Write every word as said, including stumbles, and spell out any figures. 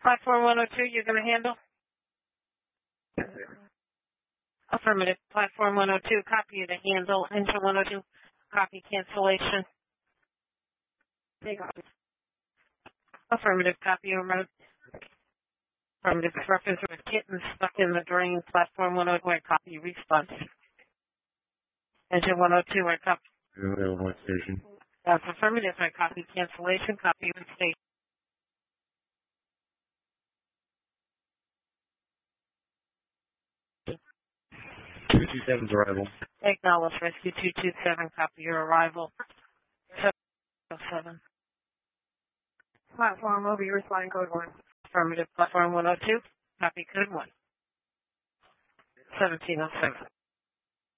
Platform one oh two, you're going to handle? Affirmative. Platform one oh two, copy of the handle. Enter one oh two, copy cancellation. Take off. Affirmative. Copy of remote. Affirmative. Reference with kitten stuck in the drain. Platform one oh two, copy response. Enter one oh two, I copy. Available station. That's affirmative. I copy cancellation. Copy of station. two two seven's arrival. Acknowledge rescue two two seven. Copy your arrival. seven oh seven. Platform will be responding code one. Affirmative. Platform one oh two. Copy code one. seventeen oh seven.